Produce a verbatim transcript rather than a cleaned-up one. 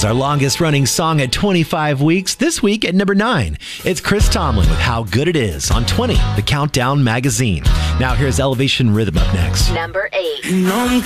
is our longest running song at twenty-five weeks. This week at number nine, it's Chris Tomlin with How Good It Is on twenty, the Countdown magazine. Now here's Elevation Rhythm up next. Number eight.